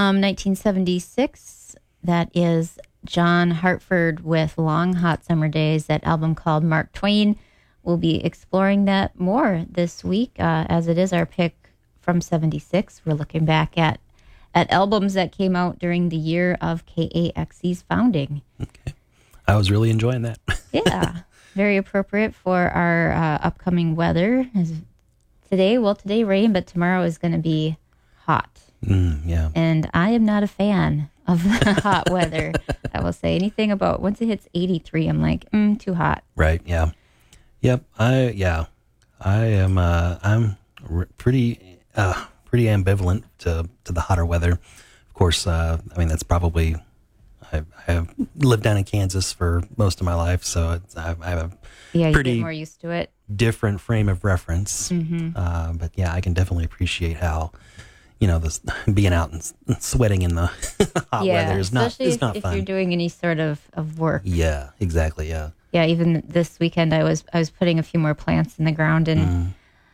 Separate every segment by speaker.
Speaker 1: From 1976, that is John Hartford with Long Hot Summer Days, that album called Mark Twain. We'll be exploring that more this week, as it is our pick from 76. We're looking back at albums that came out during the year of KAXE's founding.
Speaker 2: Okay. I was really enjoying that.
Speaker 1: Yeah, very appropriate for our upcoming weather. Today rain, but tomorrow is going to be hot.
Speaker 2: Yeah.
Speaker 1: And I am not a fan of the hot weather. I will say anything about once it hits 83, I'm like, too hot.
Speaker 2: Right. Yeah. Yep. I am. I'm pretty ambivalent to the hotter weather. Of course, I mean that's probably. I have lived down in Kansas for most of my life, so I have a pretty
Speaker 1: get more used to it.
Speaker 2: Different frame of reference. Mm-hmm. But yeah, I can definitely appreciate how, this being out and sweating in the hot weather is not fun.
Speaker 1: If you're doing any sort of work.
Speaker 2: Yeah, exactly. Yeah.
Speaker 1: Yeah, even this weekend I was putting a few more plants in the ground, and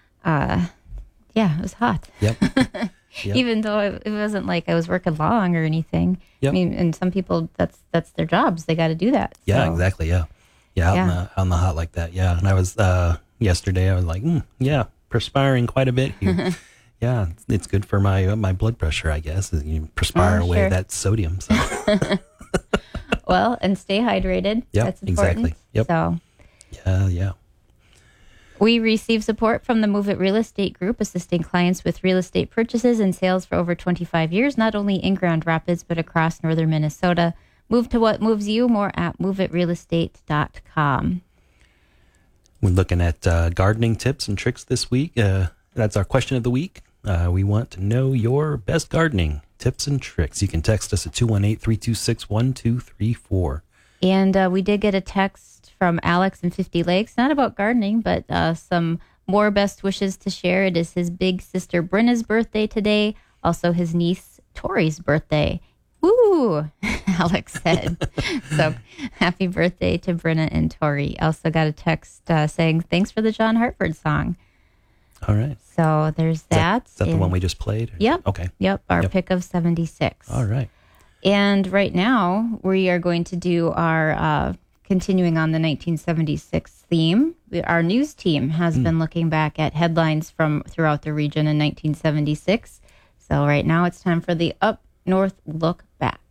Speaker 1: it was hot.
Speaker 2: Yep. Yep.
Speaker 1: Even though it wasn't like I was working long or anything.
Speaker 2: Yep.
Speaker 1: I mean, and some people that's their jobs; they got to do that.
Speaker 2: Yeah,
Speaker 1: so.
Speaker 2: Exactly. Yeah, out in the hot like that. Yeah, and I was yesterday. I was like, perspiring quite a bit here. Yeah, it's good for my blood pressure, I guess. You perspire away that sodium. So.
Speaker 1: Well, and stay hydrated.
Speaker 2: Yeah,
Speaker 1: that's important.
Speaker 2: Exactly. Yep.
Speaker 1: So.
Speaker 2: Yeah.
Speaker 1: We receive support from the Move It Real Estate Group, assisting clients with real estate purchases and sales for over 25 years, not only in Grand Rapids, but across northern Minnesota. Move to what moves you. More at moveitrealestate.com.
Speaker 2: We're looking at gardening tips and tricks this week. That's our question of the week. We want to know your best gardening tips and tricks. You can text us at 218-326-1234.
Speaker 1: And we did get a text from Alex in 50 Lakes, not about gardening, but some more best wishes to share. It is his big sister Brenna's birthday today, also his niece Tori's birthday. Woo, Alex said. So happy birthday to Brenna and Tori. Also got a text saying, thanks for the John Hartford song.
Speaker 2: All right.
Speaker 1: So there's that.
Speaker 2: Is that the one we just played?
Speaker 1: Yep.
Speaker 2: Okay.
Speaker 1: Yep, our pick of 76.
Speaker 2: All right.
Speaker 1: And right now, we are going to do our, continuing on the 1976 theme. Our news team has been looking back at headlines from throughout the region in 1976. So right now, it's time for the Up North Look Back.